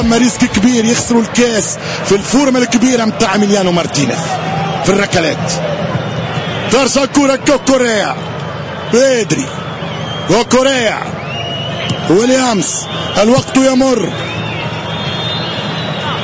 ريسك كبير يخسروا الكاس في الفورمة الكبيرة متاع إميليانو مارتينيز في الركلات. ترجع الكرة كوكوريا بدري، كوكوريا ويليامز، الوقت يمر.